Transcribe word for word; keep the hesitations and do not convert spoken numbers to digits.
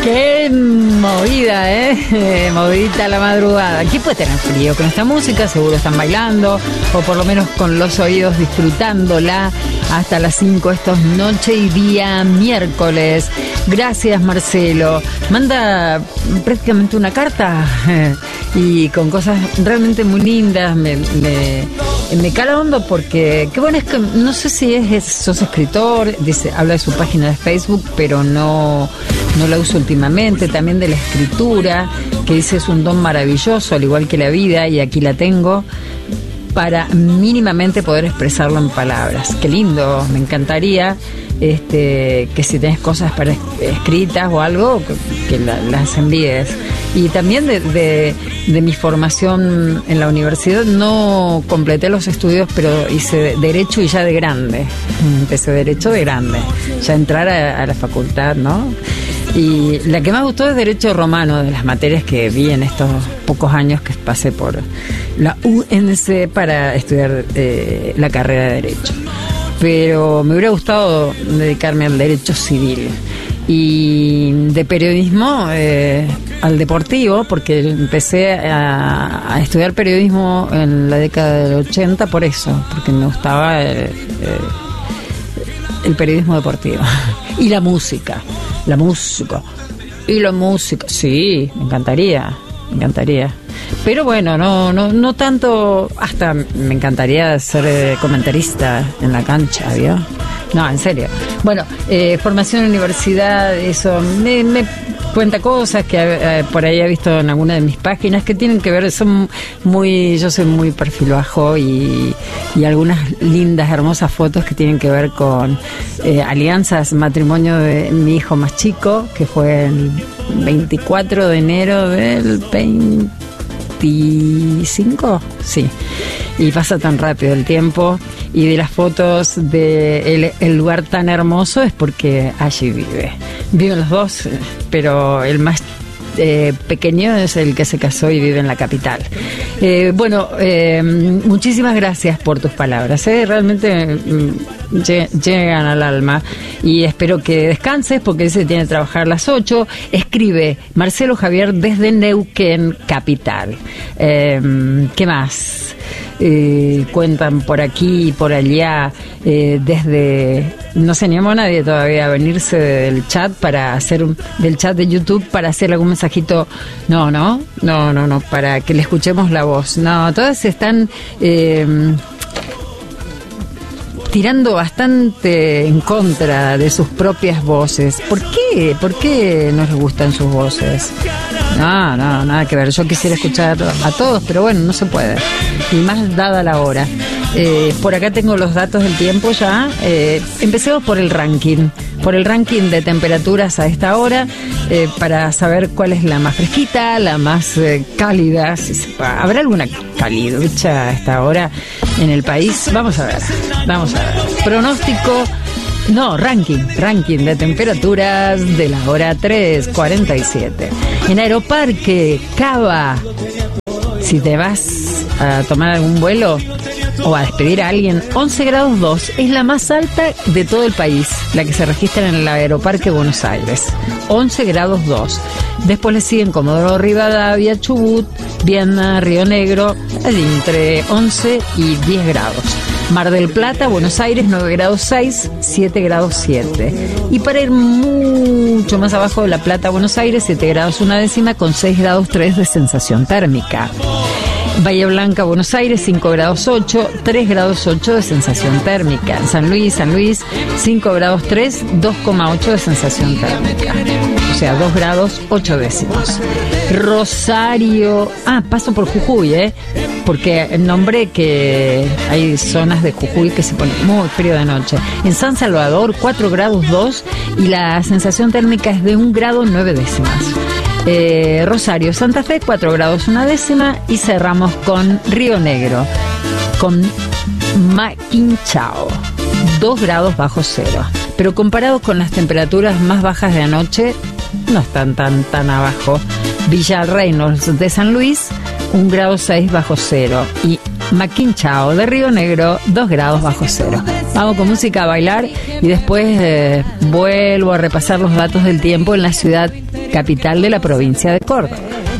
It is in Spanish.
Qué movida, ¿eh? eh movidita la madrugada. Aquí puede tener frío con esta música, seguro están bailando, o por lo menos con los oídos disfrutándola hasta las cinco. Esto es noche y día miércoles. Gracias, Marcelo. Manda prácticamente una carta eh, y con cosas realmente muy lindas. Me, me, me cala hondo porque, qué bueno, es que no sé si es, es sos escritor, dice, habla de su página de Facebook, pero no... no la uso últimamente, también de la escritura, que dice es un don maravilloso, al igual que la vida, y aquí la tengo, para mínimamente poder expresarlo en palabras. Qué lindo, me encantaría este, que si tenés cosas para escritas o algo, que, que la, las envíes. Y también de, de, de mi formación en la universidad, no completé los estudios, pero hice Derecho y ya de grande. Empecé Derecho de grande, ya entrar a, a la facultad, ¿no? Y la que más gustó es Derecho Romano, de las materias que vi en estos pocos años que pasé por la U N C para estudiar eh, la carrera de Derecho. Pero me hubiera gustado dedicarme al Derecho Civil. Y de periodismo eh, al deportivo, porque empecé a, a estudiar periodismo en la década del ochenta por eso, porque me gustaba eh, eh, el periodismo deportivo. Y la música. La música. Y la música. Sí, me encantaría. Me encantaría. Pero bueno, no, no, no tanto. Hasta me encantaría ser eh, comentarista en la cancha, ¿vio? No, en serio. Bueno, eh, formación en universidad, eso. Me, me cuenta cosas que eh, por ahí he visto en alguna de mis páginas que tienen que ver, son muy, yo soy muy perfil bajo y, y algunas lindas, hermosas fotos que tienen que ver con eh, alianzas, matrimonio de mi hijo más chico, que fue el veinticuatro de enero del veinticinco, sí, y pasa tan rápido el tiempo. Y de las fotos de el, el lugar tan hermoso es porque allí vive. Viven los dos, pero el más eh, pequeño es el que se casó y vive en la capital. Eh, bueno, eh, muchísimas gracias por tus palabras. ¿eh? Realmente mm, llegan al alma. Y espero que descanses porque se tiene que trabajar a las ocho. Escribe Marcelo Javier desde Neuquén, capital. Eh, ¿Qué más? Eh, cuentan por aquí y por allá, eh, desde, no se animó nadie todavía a venirse del chat para hacer un, del chat de YouTube para hacer algún mensajito. No, no, no, no, no, para que le escuchemos la voz. No, todas están eh, tirando bastante en contra de sus propias voces. ¿Por qué? ¿Por qué no les gustan sus voces? No, no, nada que ver. Yo quisiera escuchar a todos, pero bueno, no se puede. Y más dada la hora. Eh, por acá tengo los datos del tiempo ya. Eh, empecemos por el ranking. Por el ranking de temperaturas a esta hora, eh, para saber cuál es la más fresquita, la más eh, cálida. Si se, ¿habrá alguna caliducha a esta hora en el país? Vamos a ver. Vamos a ver. Pronóstico. No, ranking, ranking de temperaturas de la hora tres cuarenta y siete. En Aeroparque, Cava, si te vas a tomar algún vuelo o a despedir a alguien, once grados dos, es la más alta de todo el país, la que se registra en el Aeroparque Buenos Aires, once grados dos. Después le siguen Comodoro Rivadavia, Chubut, Viena, Río Negro, allí entre once y diez grados. Mar del Plata, Buenos Aires, nueve grados seis, siete grados siete. Y para ir mucho más abajo de La Plata, Buenos Aires, siete grados una décima con seis grados tres de sensación térmica. Bahía Blanca, Buenos Aires, cinco grados ocho, tres grados ocho de sensación térmica. San Luis, San Luis, cinco grados tres, dos coma ocho de sensación térmica. O sea, dos grados ocho décimos. Rosario, ah, paso por Jujuy, ¿eh? Porque nombré que hay zonas de Jujuy que se ponen muy frío de noche. En San Salvador, cuatro grados dos y la sensación térmica es de un grado nueve décimas. Eh, Rosario, Santa Fe, cuatro grados una décima. Y cerramos con Río Negro, con Maquinchao, dos grados bajo cero. Pero comparado con las temperaturas más bajas de anoche, no están tan tan abajo. Villa Reynolds de San Luis, un grado seis bajo cero. Y Maquinchao de Río Negro, dos grados bajo cero. Vamos con música a bailar y después eh, vuelvo a repasar los datos del tiempo en la ciudad capital de la provincia de Córdoba.